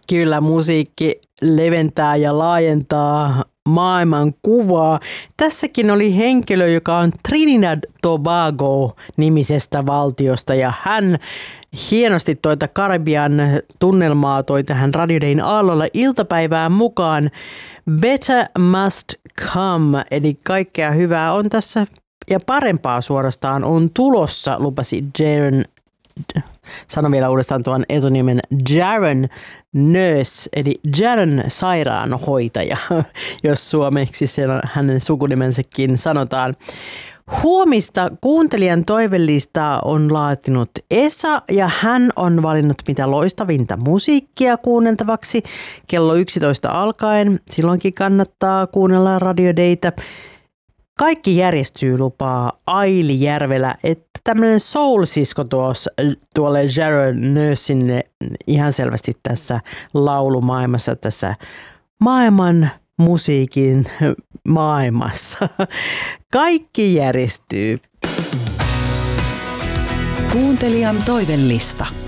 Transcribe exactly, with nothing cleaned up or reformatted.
Kyllä, musiikki leventää ja laajentaa maailman kuvaa. Tässäkin oli henkilö, joka on Trinidad Tobago nimisestä valtiosta ja hän hienosti toita Karibian tunnelmaa toi tähän Radio Dayn aallolla iltapäivään mukaan. Better must come, eli kaikkea hyvää on tässä ja parempaa suorastaan on tulossa, lupasi Jaron, sanon vielä uudestaan tuon etunimen, Jaron Nurse, eli Jaron sairaanhoitaja, jos suomeksi siellä hänen sukunimensäkin sanotaan. Huomista kuuntelijan toivelistaa on laatinut Esa ja hän on valinnut mitä loistavinta musiikkia kuunneltavaksi kello yksitoista alkaen. Silloinkin kannattaa kuunnella Radio Daytä. Kaikki järjestyy, lupaa Aili Järvelä, että tämmöinen soul-sisko tuossa, tuolle Jaron Nursinne ihan selvästi tässä laulumaailmassa, tässä maailman musiikin maailmassa. Kaikki järjestyy. Kuuntelijan toivelista.